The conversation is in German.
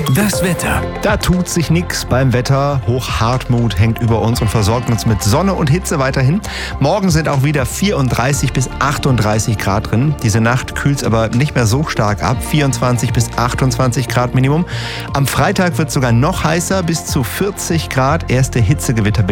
Das Wetter. Da tut sich nichts beim Wetter. Hochhartmut hängt über uns und versorgt uns mit Sonne und Hitze weiterhin. Morgen sind auch wieder 34 bis 38 Grad drin. Diese Nacht kühlt es aber nicht mehr so stark ab. 24 bis 28 Grad Minimum. Am Freitag wird es sogar noch heißer, bis zu 40 Grad. Erste Hitzegewitter